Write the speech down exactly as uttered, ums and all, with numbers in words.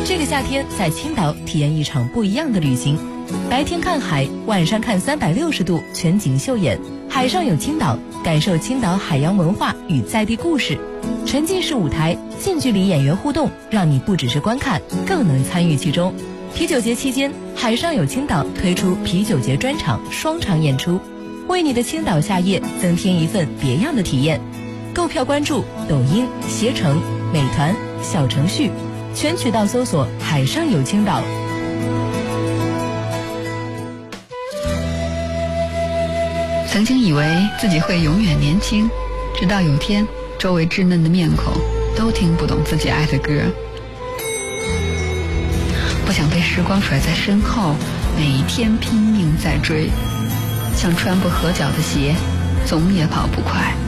这个夏天在青岛体验一场不一样的旅行，白天看海，晚上看三百六十度全景秀眼，海上有青岛，感受青岛海洋文化与在地故事。沉浸式舞台，近距离演员互动，让你不只是观看，更能参与其中。啤酒节期间，海上有青岛推出啤酒节专场双场演出，为你的青岛夏夜增添一份别样的体验。购票关注抖音、携程、美团、小程序，全渠道搜索海上有青岛。 曾经以为自己会永远年轻，直到有天周围稚嫩的面孔都听不懂自己爱的歌。不想被时光甩在身后，每天拼命在追，像穿不合脚的鞋，总也跑不快。